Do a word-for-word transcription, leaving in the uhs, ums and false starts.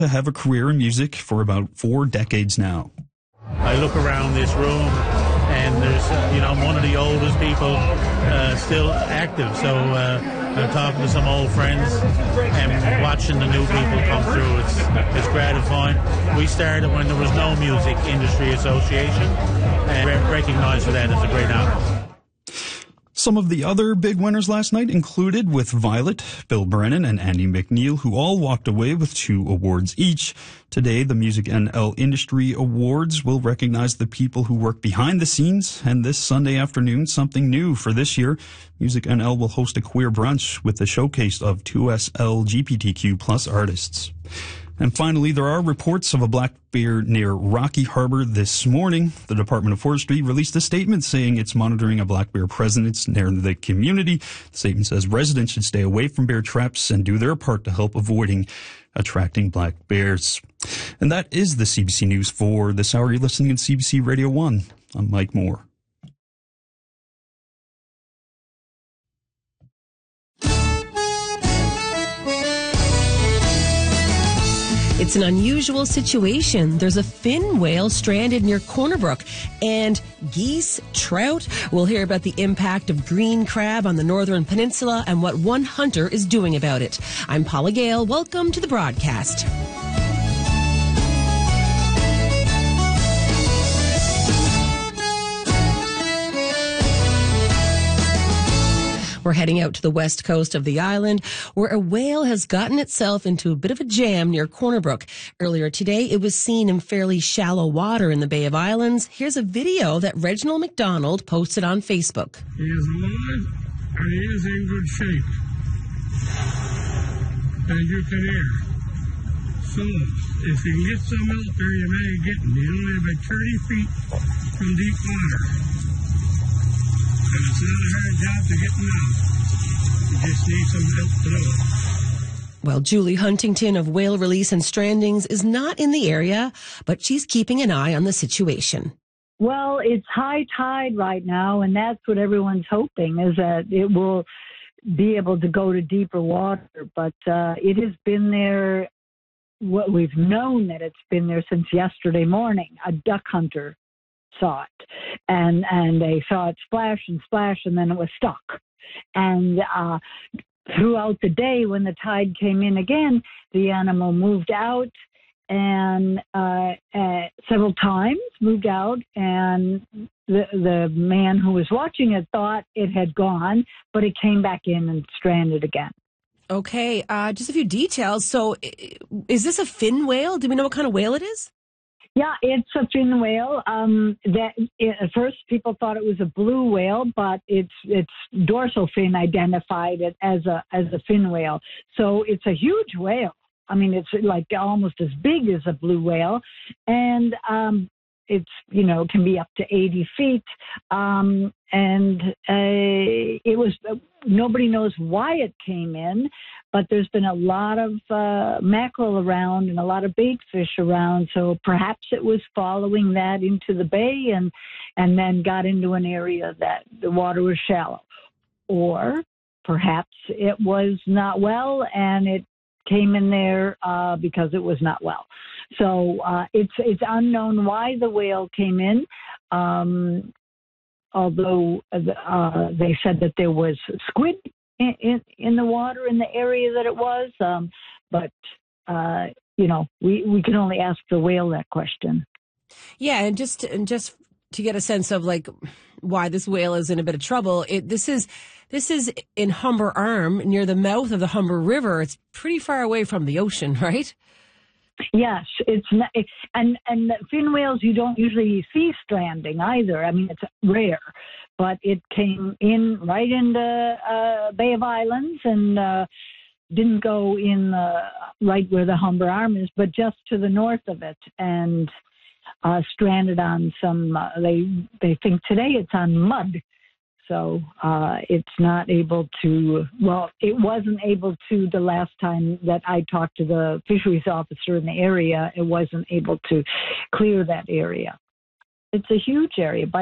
to have a career in music for about four decades now. I look around this room and there's, uh, you know, I'm one of the oldest people uh, still active. So uh, I'm talking to some old friends and watching the new people come through. It's, it's gratifying. We started when there was no Music Industry Association, and recognized for that as a great honor. Some of the other big winners last night included with Violet, Bill Brennan, and Andy McNeil, who all walked away with two awards each. Today, the Music N L Industry Awards will recognize the people who work behind the scenes. And this Sunday afternoon, something new for this year, Music N L will host a queer brunch with the showcase of two S L G B T Q plus artists. And finally, there are reports of a black bear near Rocky Harbor this morning. The Department of Forestry released a statement saying it's monitoring a black bear presence near the community. The statement says residents should stay away from bear traps and do their part to help avoiding attracting black bears. And that is the C B C News for this hour. You're listening to C B C Radio one. I'm Mike Moore. It's an unusual situation. There's a fin whale stranded near Corner Brook, and geese, trout. We'll hear about the impact of green crab on the Northern Peninsula and what one hunter is doing about it. I'm Paula Gale. Welcome to the broadcast. We're heading out to the west coast of the island, where a whale has gotten itself into a bit of a jam near Corner Brook. Earlier today, it was seen in fairly shallow water in the Bay of Islands. Here's a video that Reginald McDonald posted on Facebook. He is alive and he is in good shape, as you can hear. So, if you can get some out there, you may get him. He's only about thirty feet from deep water. And it's not a hard job to get them out. You just need some help to do it. Well, Julie Huntington of Whale Release and Strandings is not in the area, but she's keeping an eye on the situation. Well, it's high tide right now, and that's what everyone's hoping, is that it will be able to go to deeper water. But uh, it has been there, what we've known that it's been there since yesterday morning. A duck hunter saw it, and and they saw it splash and splash, and then it was stuck. And uh, throughout the day, when the tide came in again, the animal moved out, and uh, uh, several times moved out, and the the man who was watching it thought it had gone, but it came back in and stranded again. Okay, uh, just a few details. So, is this a fin whale? Do we know what kind of whale it is? Yeah, it's a fin whale. Um, that it, at first people thought it was a blue whale, but its its dorsal fin identified it as a as a fin whale. So it's a huge whale. I mean, it's like almost as big as a blue whale, and um, it's you know can be up to eighty feet. Um, and uh, it was uh, nobody knows why it came in. But there's been a lot of uh, mackerel around and a lot of bait fish around, so perhaps it was following that into the bay and and then got into an area that the water was shallow. Or perhaps it was not well and it came in there uh, because it was not well. So uh, it's it's unknown why the whale came in, um, although uh, they said that there was squid In, in, in the water in the area that it was, um, but uh, you know we, we can only ask the whale that question. Yeah, and just and just to get a sense of like why this whale is in a bit of trouble, it, this is this is in Humber Arm near the mouth of the Humber River. It's pretty far away from the ocean, right? Yes, it's not, and and fin whales you don't usually see stranding either. I mean, it's rare, but it came in right into uh, Bay of Islands and uh, didn't go in uh, right where the Humber Arm is, but just to the north of it, and uh, stranded on some. Uh, they they think today it's on mud. So uh, it's not able to, well, it wasn't able to the last time that I talked to the fisheries officer in the area. It wasn't able to clear that area. It's a huge area. By